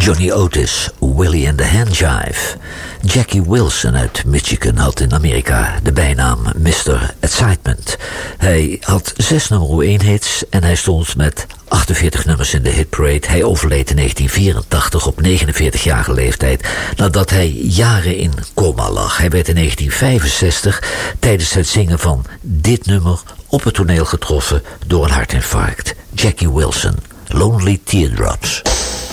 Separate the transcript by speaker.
Speaker 1: Johnny Otis, Willie and the Handjive. Jackie Wilson uit Michigan had in Amerika de bijnaam Mr. Excitement. Hij had 6 nummer 1 hits en hij stond met 48 nummers in de hitparade. Hij overleed in 1984 op 49-jarige leeftijd nadat hij jaren in coma lag. Hij werd in 1965 tijdens het zingen van dit nummer op het toneel getroffen door een hartinfarct. Jackie Wilson, Lonely Teardrops.